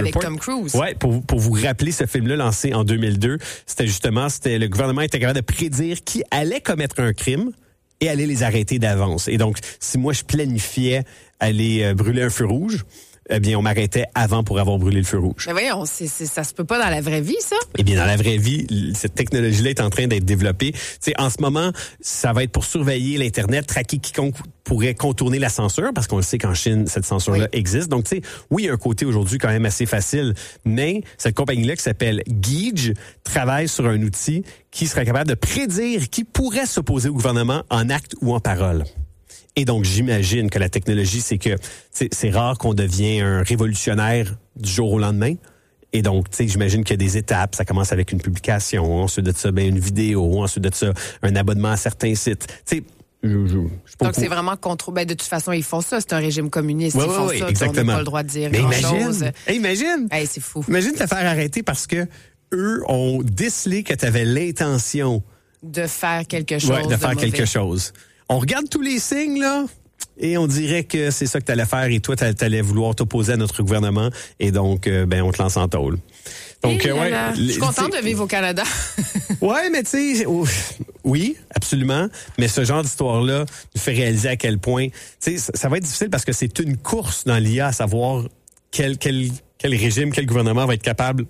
Avec Tom Cruise. Ouais, pour vous rappeler ce film-là lancé en 2002, c'était le gouvernement était capable de prédire qui allait commettre un crime et aller les arrêter d'avance. Et donc, si moi je planifiais aller brûler un feu rouge, eh bien, on m'arrêtait avant pour avoir brûlé le feu rouge. Mais voyons, ça se peut pas dans la vraie vie, ça? Eh bien, dans la vraie vie, cette technologie-là est en train d'être développée. T'sais, en ce moment, ça va être pour surveiller l'Internet, traquer quiconque pourrait contourner la censure, parce qu'on le sait qu'en Chine, cette censure-là existe. Donc, tu sais, oui, il y a un côté aujourd'hui quand même assez facile, mais cette compagnie-là qui s'appelle Geej travaille sur un outil qui serait capable de prédire qui pourrait s'opposer au gouvernement en acte ou en parole. Et donc, j'imagine que la technologie, c'est que c'est rare qu'on devienne un révolutionnaire du jour au lendemain. Et donc, j'imagine qu'il y a des étapes. Ça commence avec une publication, ensuite de ça, une vidéo, ensuite de ça, un abonnement à certains sites. Donc, c'est vraiment contrôlé. De toute façon, ils font ça. C'est un régime communiste. Ils font ça. Exactement. On n'a pas le droit de dire grand-chose. Imagine! Hey, c'est fou. Imagine te faire arrêter parce que eux ont décelé que tu avais l'intention de faire quelque chose. Ouais, de faire quelque chose. On regarde tous les signes, là, et on dirait que c'est ça que tu allais faire et toi, tu allais vouloir t'opposer à notre gouvernement et donc, on te lance en tôle. Donc, je suis contente de vivre au Canada. Ouais, mais tu sais, oui, absolument. Mais ce genre d'histoire-là nous fait réaliser à quel point, tu sais, ça va être difficile parce que c'est une course dans l'IA à savoir quel régime, quel gouvernement va être capable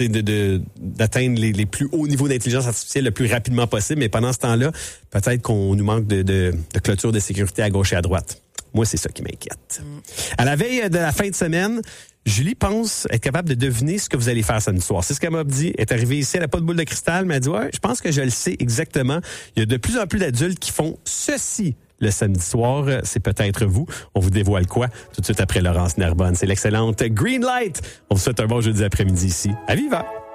d'atteindre les plus hauts niveaux d'intelligence artificielle le plus rapidement possible. Mais pendant ce temps-là, peut-être qu'on nous manque de clôture de sécurité à gauche et à droite. Moi, c'est ça qui m'inquiète. À la veille de la fin de semaine, Julie pense être capable de deviner ce que vous allez faire samedi soir. C'est ce qu'elle m'a dit. Elle est arrivée ici, elle n'a pas de boule de cristal, mais elle m'a dit, ouais, je pense que je le sais exactement. Il y a de plus en plus d'adultes qui font ceci le samedi soir. C'est peut-être vous. On vous dévoile quoi? Tout de suite après Laurence Narbonne. C'est l'excellente Green Light. On vous souhaite un bon jeudi après-midi ici à Viva.